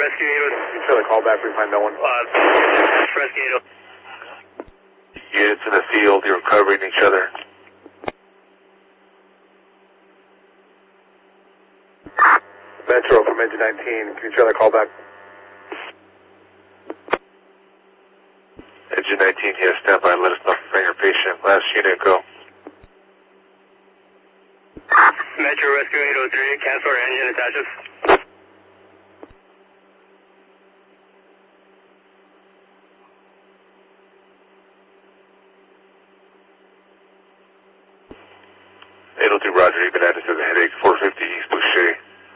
Rescue 8. Try to call back, we find no one. Rescue 8. Units in the field, you're covering each other. Metro from engine 19, can you try to call back? Engine 19, yes, stand by, let us know if you're patient. Last unit, go. Metro Rescue 803, cancel our engine attaches. Roger, even added to the headache, 450 East Boucher.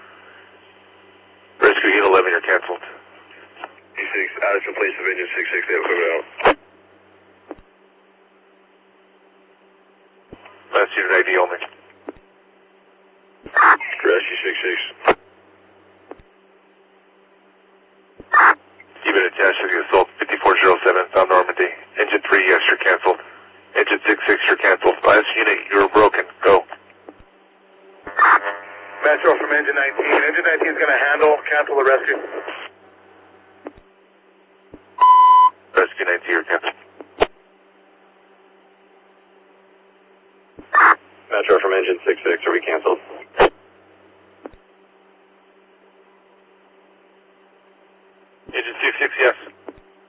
Rescue 811, you're canceled. E6, out in place of engine 66, they have equipment out. Last unit ID only. Rescue 66. Even attached to the assault, 5407, South Normandy. Engine 3, yes, you're canceled. Engine 66, you're canceled. Last unit, you're broken, go. Metro from engine 19. Engine 19 is going to handle, cancel the rescue. Rescue 19, you're canceled. Metro from engine 66, are we canceled?